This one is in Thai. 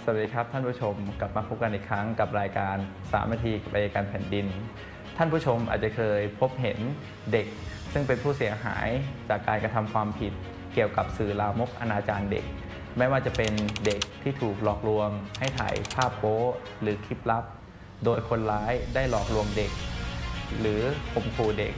สวัสดีครับท่านผู้ชมกลับมาพบกันอีกครั้งกับรายการ3นาทีกับอัยการแผ่นดินท่านผู้ชมอาจจะเคยพบเห็นเด็กซึ่งเป็นผู้เสียหายจากการกระทำความผิดเกี่ยวกับสื่อลามกอนาจารเด็กไม่ว่าจะเป็นเด็กที่ถูกหลอกลวงให้ถ่ายภาพโป๊หรือคลิปลับโดยคนร้ายได้หลอกลวงเด็กหรือข่มขู่เด็ก